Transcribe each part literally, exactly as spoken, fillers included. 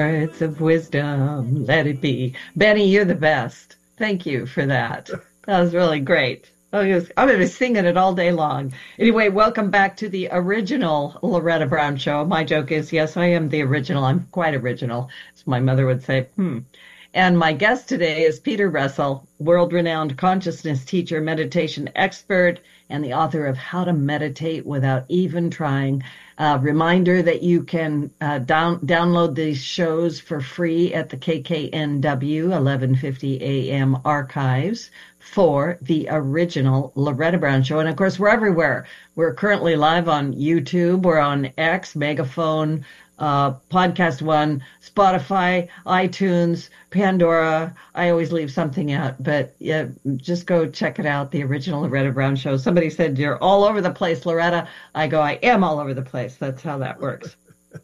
Words of wisdom, let it be. Benny, you're the best. Thank you for that. That was really great. Oh, was, I'm going to be singing it all day long. Anyway, welcome back to the original Loretta Brown Show. My joke is, yes, I am the original. I'm quite original, as my mother would say. Hmm. And my guest today is Peter Russell, world-renowned consciousness teacher, meditation expert, and the author of How to Meditate Without Even Trying. Uh, reminder that you can uh, down, download these shows for free at the K K N W eleven fifty A M archives for the original Loretta Brown Show. And of course, we're everywhere. We're currently live on YouTube. We're on X, Megaphone, uh, Podcast One, Spotify, iTunes, Pandora. I always leave something out, but yeah, just go check it out, the original Loretta Brown Show. Somebody said, you're all over the place, Loretta. I go, I am all over the place. That's how that works.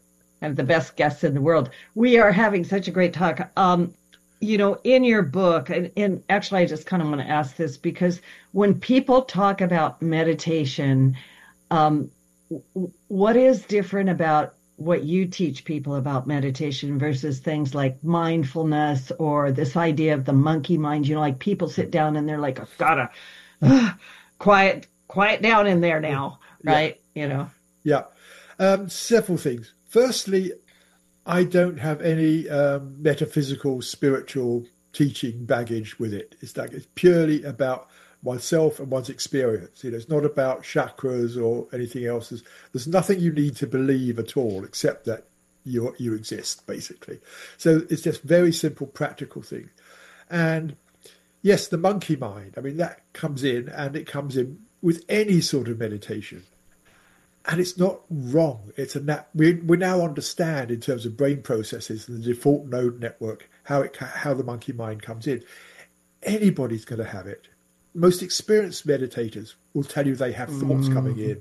I have the best guests in the world. We are having such a great talk. Um, you know, in your book, and, and actually I just kind of want to ask this, because when people talk about meditation, um, w- what is different about what you teach people about meditation versus things like mindfulness or this idea of the monkey mind? You know, like people sit down and they're like, I've gotta uh, quiet, quiet down in there now, right? Yeah. You know? Yeah. Um, several things. Firstly, I don't have any um, metaphysical, spiritual teaching baggage with it. It's like it's purely about oneself and one's experience. You know, it's not about chakras or anything else. There's, there's nothing you need to believe at all except that you you exist, basically. So it's just very simple, practical thing. And yes, the monkey mind. I mean, that comes in, and it comes in with any sort of meditation. And it's not wrong. It's a nat- we we now understand in terms of brain processes and the default node network how it how the monkey mind comes in. Anybody's going to have it. Most experienced meditators will tell you they have thoughts mm. coming in.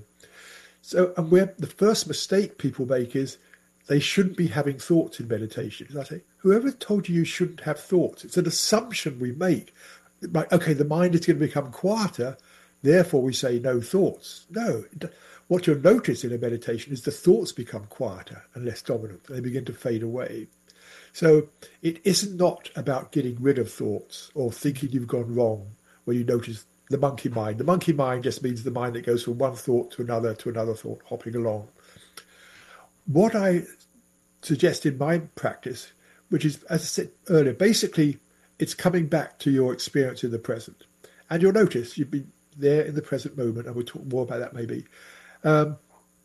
So, and where the first mistake people make is they shouldn't be having thoughts in meditation. I say, whoever told you you shouldn't have thoughts? It's an assumption we make. Like, okay, the mind is going to become quieter, therefore we say no thoughts. No. What you'll notice in a meditation is the thoughts become quieter and less dominant. They begin to fade away. So it is not about getting rid of thoughts or thinking you've gone wrong when you notice the monkey mind. The monkey mind just means the mind that goes from one thought to another to another thought, hopping along. What I suggest in my practice, which is, as I said earlier, basically it's coming back to your experience in the present. And you'll notice you've been there in the present moment, and we'll talk more about that maybe. Um,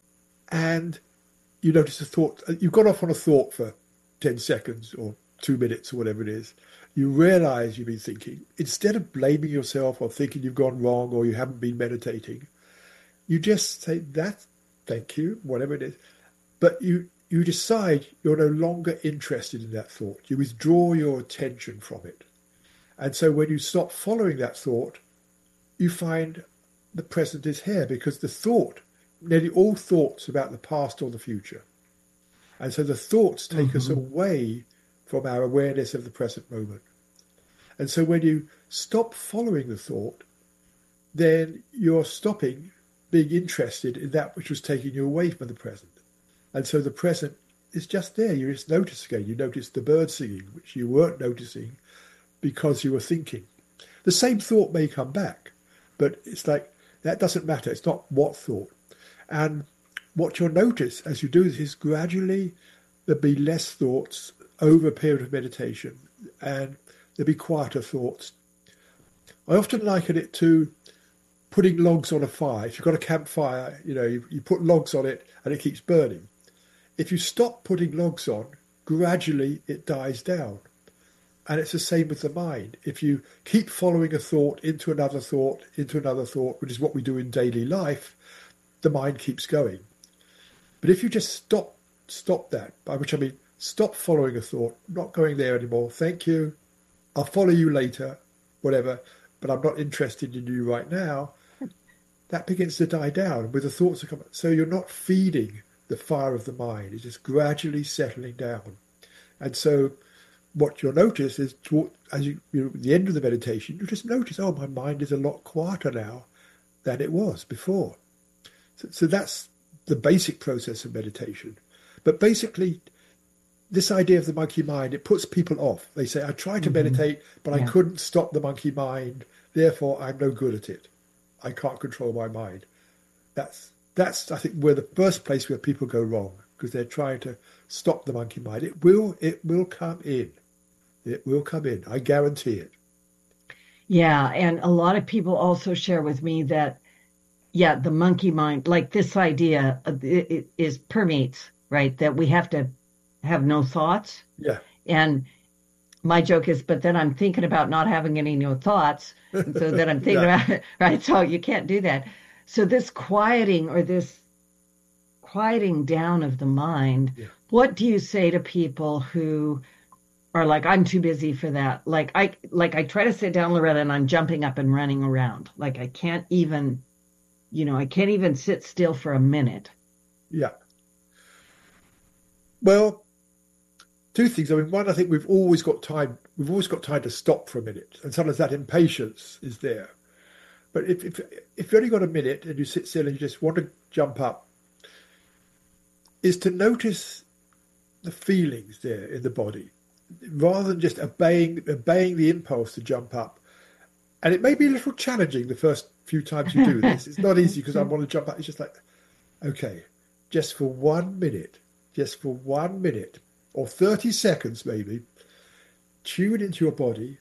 and you notice a thought, you've gone off on a thought for ten seconds or two minutes or whatever it is. You realize you've been thinking. Instead of blaming yourself or thinking you've gone wrong or you haven't been meditating, you just say that, thank you, whatever it is. But you, you decide you're no longer interested in that thought. You withdraw your attention from it. And so when you stop following that thought, you find the present is here, because the thought, nearly all thoughts about the past or the future. And so the thoughts take mm-hmm. us away from our awareness of the present moment. And so when you stop following the thought, then you're stopping being interested in that which was taking you away from the present. And so the present is just there. You just notice again. You notice the bird singing, which you weren't noticing because you were thinking. The same thought may come back, but it's like, that doesn't matter. It's not what thought. And what you'll notice as you do this is gradually there'll be less thoughts over a period of meditation, and there'll be quieter thoughts. I often liken it to putting logs on a fire. If you've got a campfire, you know, you, you put logs on it and it keeps burning. If you stop putting logs on, gradually it dies down. And it's the same with the mind. If you keep following a thought into another thought, into another thought, which is what we do in daily life, the mind keeps going. But if you just stop stop that, by which I mean stop following a thought, not going there anymore, thank you, I'll follow you later, whatever, but I'm not interested in you right now, that begins to die down with the thoughts that come. So you're not feeding the fire of the mind, it's just gradually settling down. And so what you'll notice is, as you, you know, at the end of the meditation, you just notice, oh, my mind is a lot quieter now than it was before. So, so that's the basic process of meditation. But basically, this idea of the monkey mind, it puts people off. They say, I tried to Mm-hmm. meditate, but Yeah. I couldn't stop the monkey mind. Therefore, I'm no good at it. I can't control my mind. That's, that's I think, where the first place where people go wrong, because they're trying to stop the monkey mind. It will, it will come in. It will come in. I guarantee it. Yeah, and a lot of people also share with me that, yeah, the monkey mind, like this idea, of it, it is permeates, right? That we have to have no thoughts. Yeah. And my joke is, but then I'm thinking about not having any no thoughts. And so then I'm thinking Yeah. about it, right? So you can't do that. So this quieting or this quieting down of the mind, Yeah. what do you say to people who are like, I'm too busy for that? Like I like I try to sit down, Loretta, and I'm jumping up and running around. Like I can't even, you know, I can't even sit still for a minute. Yeah. Well, two things. I mean, one, I think we've always got time. We've always got time to stop for a minute, and sometimes that impatience is there. But if if if you've only got a minute and you sit still and you just want to jump up, is to notice the feelings there in the body, rather than just obeying obeying the impulse to jump up. And it may be a little challenging the first few times you do this. It's not easy because I want to jump up. It's just like, okay, just for one minute, just for one minute or thirty seconds maybe, tune into your body.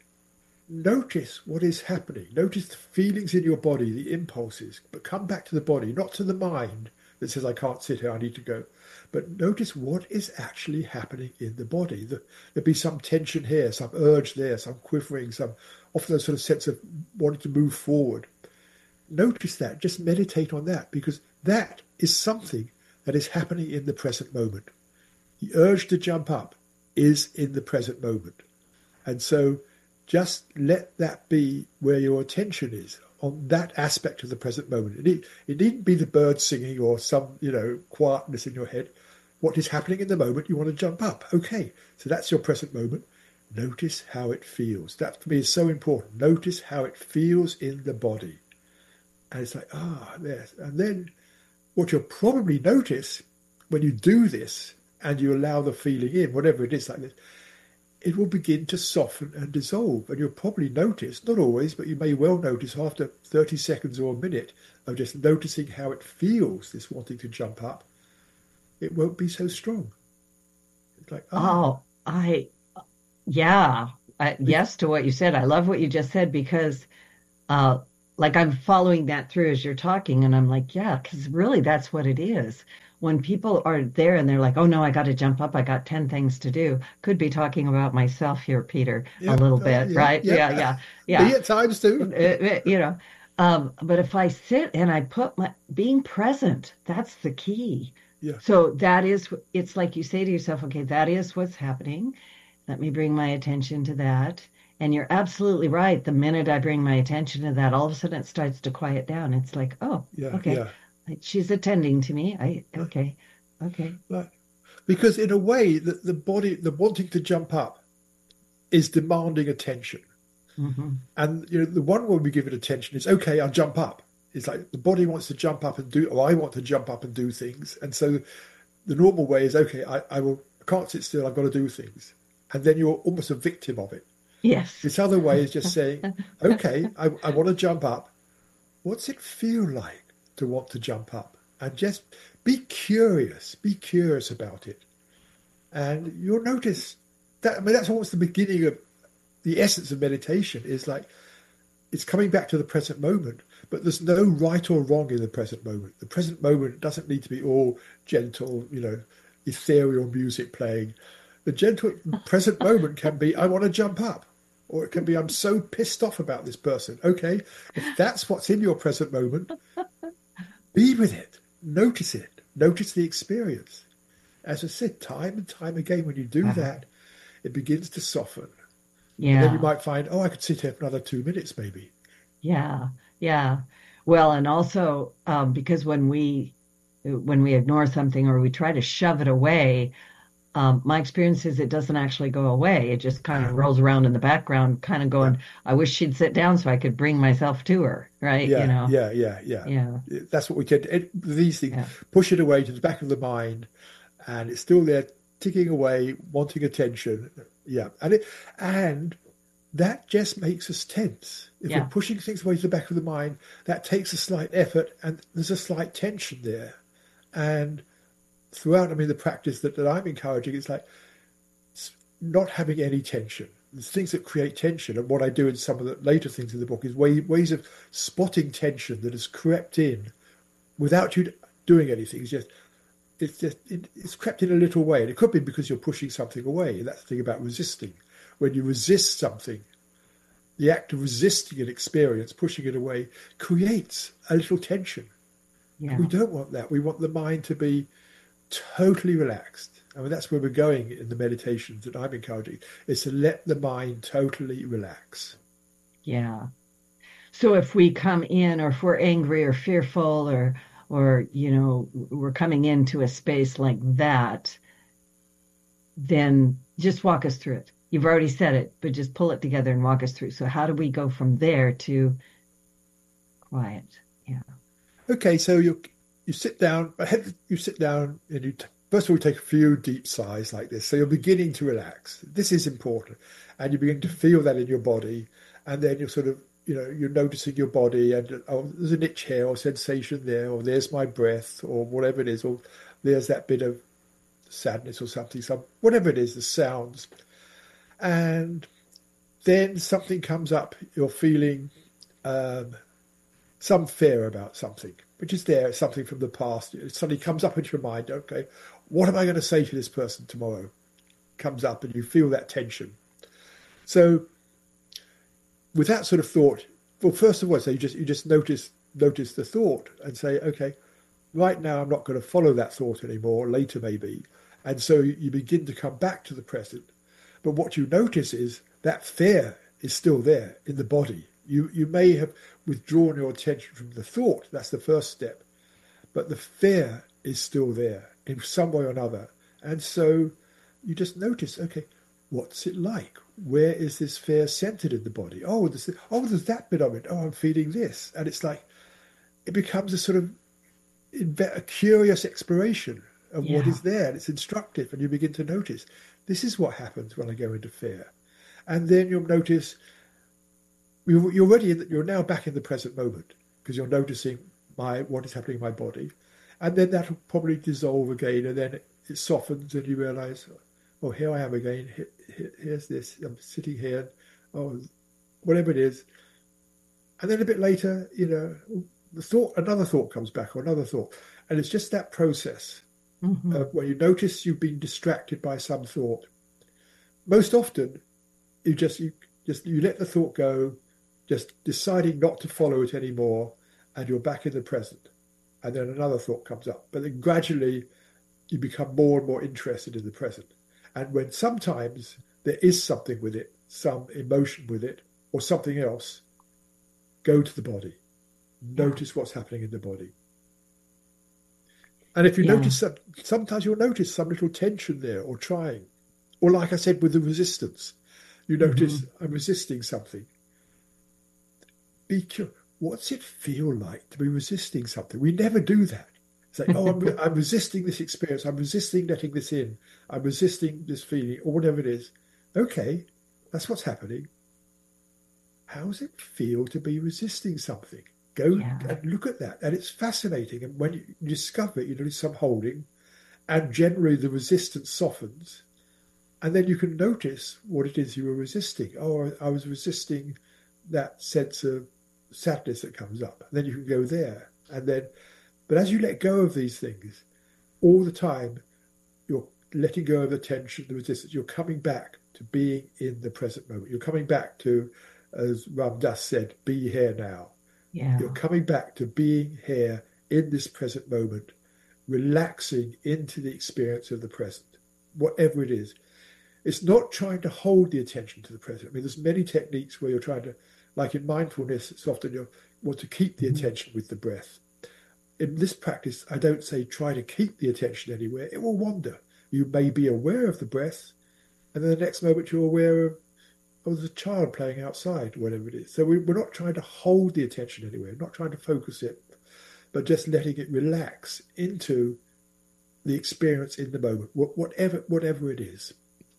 Notice what is happening. Notice the feelings in your body, the impulses, but come back to the body, not to the mind that says, I can't sit here, I need to go. But notice what is actually happening in the body. The, there'll be some tension here, some urge there, some quivering, some often a sort of sense of wanting to move forward. Notice that. Just meditate on that, because that is something that is happening in the present moment. The urge to jump up is in the present moment. And so just let that be where your attention is, on that aspect of the present moment. It, need, it needn't be the birds singing or some, you know, quietness in your head. What is happening in the moment, you want to jump up. Okay, so that's your present moment. Notice how it feels. That for me is so important. Notice how it feels in the body. And it's like, ah, yes. And then what you'll probably notice when you do this and you allow the feeling in, whatever it is like this, it will begin to soften and dissolve. And you'll probably notice, not always, but you may well notice after thirty seconds or a minute of just noticing how it feels, this wanting to jump up, it won't be so strong. It's like, oh, oh I, yeah, I, yes to what you said. I love what you just said, because uh, like I'm following that through as you're talking, and I'm like, yeah, because really that's what it is. When people are there and they're like, oh no, I got to jump up, I got ten things to do. Could be talking about myself here, Peter, yeah, a little uh, bit, yeah, right? Yeah, Yeah, yeah, yeah. Me at times too. You know, um, but if I sit and I put my, being present, that's the key. Yeah. So that is, it's like you say to yourself, okay, that is what's happening. Let me bring my attention to that. And you're absolutely right. The minute I bring my attention to that, all of a sudden it starts to quiet down. It's like, oh, Yeah, okay. yeah. She's attending to me. I okay, okay. Right. Because in a way, the, the body, the wanting to jump up, is demanding attention. Mm-hmm. And you know, the one way we give it attention is, okay, I'll jump up. It's like the body wants to jump up and do, or I want to jump up and do things. And so the normal way is, okay, I, I will, I can't sit still. I've got to do things. And then you're almost a victim of it. Yes. This other way is just saying, okay, I, I want to jump up. What's it feel like to want to jump up? And just be curious, be curious about it. And you'll notice that, I mean, that's almost the beginning of the essence of meditation, is like, it's coming back to the present moment, but there's no right or wrong in the present moment. The present moment doesn't need to be all gentle, you know, ethereal music playing. The gentle present moment can be, I want to jump up. Or it can be, I'm so pissed off about this person. Okay, if that's what's in your present moment, be with it. Notice it. Notice the experience. As I said, time and time again, when you do Uh-huh. that, it begins to soften. Yeah. And then you might find, oh, I could sit here for another two minutes maybe. Yeah. Yeah. Well, and also um, because when we when we ignore something or we try to shove it away, um, my experience is it doesn't actually go away. It just kind of rolls around in the background, kind of going, I wish she'd sit down so I could bring myself to her. Right. Yeah, You know? yeah, yeah, yeah. Yeah. That's what we tend to, it, these things, Yeah. push it away to the back of the mind, and it's still there ticking away, wanting attention. Yeah, and it and that just makes us tense. If Yeah. we're pushing things away to the back of the mind, that takes a slight effort, and there's a slight tension there. And throughout, I mean, the practice that, that I'm encouraging is like not having any tension. There's things that create tension, and what I do in some of the later things in the book is way, ways of spotting tension that has crept in without you doing anything. It's just it's just it, it's crept in a little way, and it could be because you're pushing something away. And that's the thing about resisting. When you resist something, the act of resisting an experience, pushing it away, creates a little tension. Yeah. We don't want that. We want the mind to be totally relaxed. I mean, that's where we're going in the meditations that I'm encouraging, is to let the mind totally relax. Yeah. So if we come in, or if we're angry or fearful, or, or, you know, we're coming into a space like that, then just walk us through it. You've already said it, but just pull it together and walk us through. So how do we go from there to quiet? Yeah. Okay, so you you sit down, you sit down, and you first of all take a few deep sighs like this. So you're beginning to relax. This is important, and you begin to feel that in your body, and then you're sort of, you know, you're noticing your body, and oh, there's an itch here, or sensation there, or there's my breath, or whatever it is, or there's that bit of sadness or something, some whatever it is, the sounds. And then something comes up, you're feeling um, some fear about something, which is there, something from the past. It suddenly comes up into your mind, okay, what am I going to say to this person tomorrow? Comes up and you feel that tension. So with that sort of thought, well, first of all, so you just you just notice notice the thought and say, okay, right now I'm not going to follow that thought anymore, later maybe. And so you begin to come back to the present. But what you notice is that fear is still there in the body. You you may have withdrawn your attention from the thought. That's the first step. But the fear is still there in some way or another. And so you just notice, okay, what's it like? Where is this fear centered in the body? Oh, there's, oh, there's that bit of it. Oh, I'm feeling this. And it's like, it becomes a sort of a curious exploration of Yeah. what is there. And it's instructive. And you begin to notice, this is what happens when I go into fear. And then you'll notice, you're already, in, you're now back in the present moment, because you're noticing my what is happening in my body. And then that'll probably dissolve again, and then it, it softens, and you realize, oh, here I am again. Here, here, here's this. I'm sitting here. Oh, whatever it is. And then a bit later, you know, the thought, another thought comes back, or another thought, and it's just that process Mm-hmm. uh, where you notice you've been distracted by some thought. Most often, you just you just you let the thought go, just deciding not to follow it anymore, and you're back in the present. And then another thought comes up. But then gradually you become more and more interested in the present. And when sometimes there is something with it, some emotion with it, or something else, go to the body. Notice what's happening in the body. And if you Yeah. notice that, sometimes you'll notice some little tension there, or trying. Or like I said, with the resistance, you notice, Mm-hmm. I'm resisting something. Be curious. What's it feel like to be resisting something? We never do that. It's like, oh, I'm, I'm resisting this experience. I'm resisting letting this in. I'm resisting this feeling, or whatever it is. Okay, that's what's happening. How does it feel to be resisting something? Go Yeah. and look at that. And it's fascinating. And when you discover it, you notice some holding, and generally the resistance softens. And then you can notice what it is you were resisting. Oh, I was resisting that sense of sadness that comes up. And then you can go there. And then, but as you let go of these things, all the time, you're letting go of the tension, the resistance. You're coming back to being in the present moment. You're coming back to, as Ram Dass said, be here now. Yeah. You're coming back to being here in this present moment, relaxing into the experience of the present, whatever it is. It's not trying to hold the attention to the present. I mean, there's many techniques where you're trying to, like in mindfulness, it's often you want to keep the attention with the breath. In this practice, I don't say try to keep the attention anywhere. It will wander. You may be aware of the breath, and then the next moment you're aware of, oh, there's a child playing outside, whatever it is. So we, we're not trying to hold the attention anywhere, not trying to focus it, but just letting it relax into the experience in the moment, whatever whatever it is.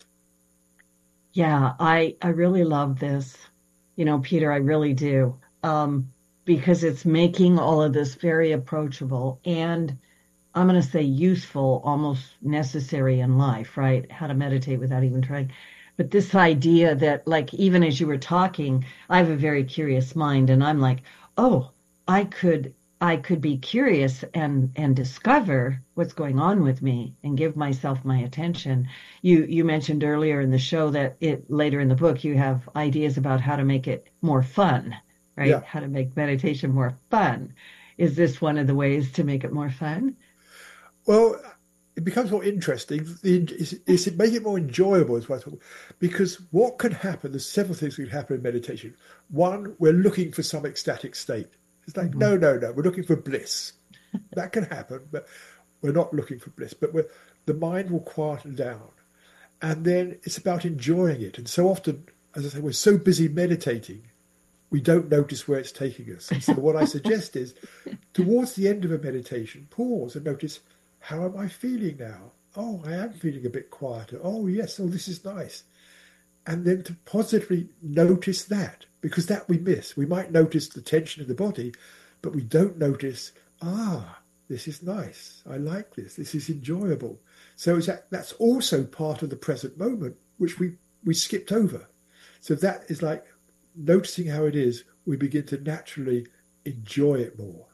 Yeah, I I really love this. You know, Peter, I really do. Um, because it's making all of this very approachable and I'm going to say useful, almost necessary in life, right? How to meditate without even trying. But this idea that, like, even as you were talking, I have a very curious mind, and I'm like, oh, I could, I could be curious and and discover what's going on with me and give myself my attention. You you mentioned earlier in the show that it later in the book you have ideas about how to make it more fun, right? Yeah. How to make meditation more fun. Is this one of the ways to make it more fun? Well, it becomes more interesting. Is, is it make it more enjoyable is what I talk about. Because what can happen, there's several things that can happen in meditation. One, we're looking for some ecstatic state. It's like, Mm-hmm. no, no, no, we're looking for bliss. That can happen, but we're not looking for bliss. But we're, the mind will quieten down. And then it's about enjoying it. And so often, as I say, we're so busy meditating, we don't notice where it's taking us. And so what I suggest is, towards the end of a meditation, pause and notice, how am I feeling now? Oh, I am feeling a bit quieter. Oh, yes. Oh, this is nice. And then to positively notice that, because that we miss. We might notice the tension in the body, but we don't notice, ah, this is nice. I like this. This is enjoyable. So is that, that's also part of the present moment, which we, we skipped over. So that is like noticing how it is, we begin to naturally enjoy it more.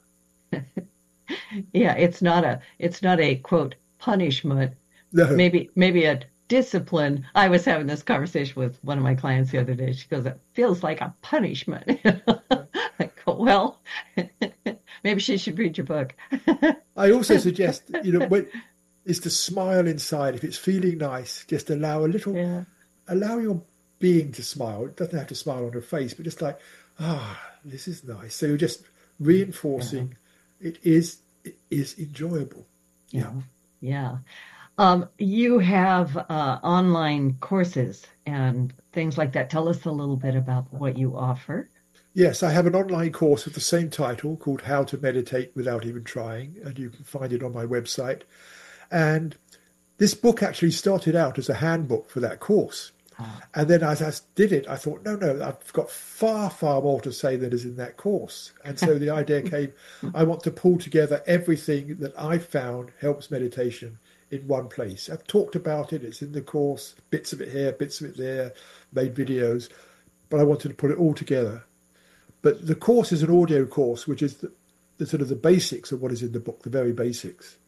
Yeah, it's not a it's not a quote punishment. No. Maybe maybe a discipline. I was having this conversation with one of my clients the other day. She goes, "It feels like a punishment." I go, well, maybe she should read your book. I also suggest, you know, when, is to smile inside. If it's feeling nice, just allow a little, Yeah. allow your being to smile. It doesn't have to smile on her face, but just like, ah, this is nice. So you're just reinforcing Yeah. it is it is enjoyable. Yeah. Yeah. Um, you have uh, online courses and things like that. Tell us a little bit about what you offer. Yes, I have an online course with the same title called How to Meditate Without Even Trying, and you can find it on my website. And this book actually started out as a handbook for that course. Ah. And then as I did it, I thought, no, no, I've got far, far more to say than is in that course. And so the idea came, I want to pull together everything that I've found helps meditation in one place. I've talked about it, it's in the course, bits of it here, bits of it there, made videos, but I wanted to put it all together. But the course is an audio course, which is the, the sort of the basics of what is in the book, the very basics.